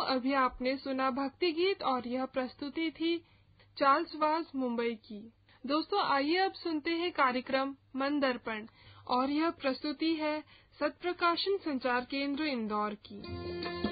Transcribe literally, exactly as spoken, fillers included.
अभी आपने सुना भक्ति गीत और यह प्रस्तुति थी चार्ल्स वाज मुंबई की। दोस्तों आइए अब सुनते हैं कार्यक्रम मन दर्पण और यह प्रस्तुति है सत्प्रकाशन संचार केंद्र इंदौर की।